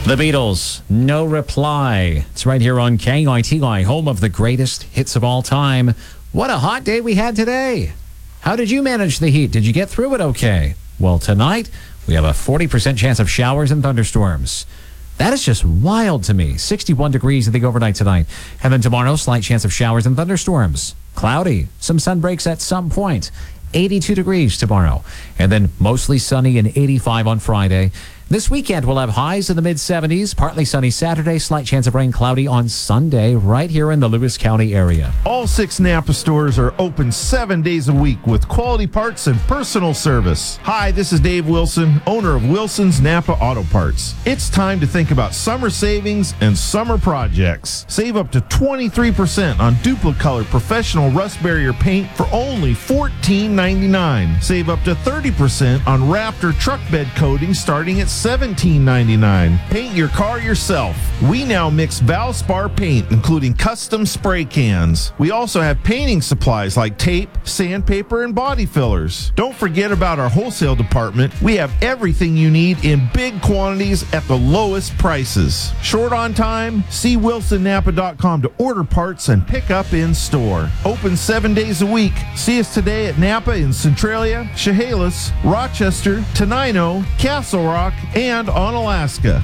The Beatles, No Reply. It's right here on KITI, home of the greatest hits of all time. What a hot day we had today. How did you manage the heat? Did you get through it okay? Well, tonight, we have a 40% chance of showers and thunderstorms. That is just wild to me. 61 degrees, I think, overnight tonight. And then tomorrow, slight chance of showers and thunderstorms. Cloudy, some sun breaks at some point. 82 degrees tomorrow. And then mostly sunny and 85 on Friday. This weekend, we'll have highs in the mid-70s, partly sunny Saturday, slight chance of rain, cloudy on Sunday, right here in the Lewis County area. All 6 Napa stores are open 7 days a week with quality parts and personal service. Hi, this is Dave Wilson, owner of Wilson's Napa Auto Parts. It's time to think about summer savings and summer projects. Save up to 23% on Duplicolor professional rust barrier paint for only $14.99. Save up to 30% on Raptor truck bed coating starting at $17.99. Paint your car yourself. We now mix Valspar paint, including custom spray cans. We also have painting supplies like tape, sandpaper, and body fillers. Don't forget about our wholesale department. We have everything you need in big quantities at the lowest prices. Short on time? See WilsonNapa.com to order parts and pick up in store. Open 7 days a week. See us today at Napa in Centralia, Chehalis, Rochester, Tenino, Castle Rock, and on Alaska.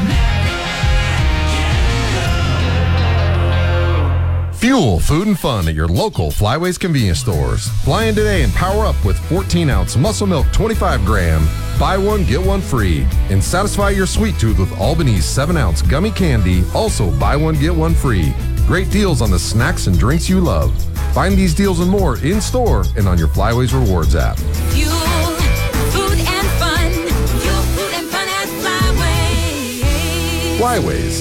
Fuel, food, and fun at your local Flyways convenience stores. Fly in today and power up with 14-ounce Muscle Milk 25-gram. Buy one, get one free. And satisfy your sweet tooth with Albany's 7-ounce gummy candy. Also, buy one, get one free. Great deals on the snacks and drinks you love. Find these deals and more in-store and on your Flyways Rewards app. Fuel, food, and fun. Fuel, food, and fun at Flyways. Flyways.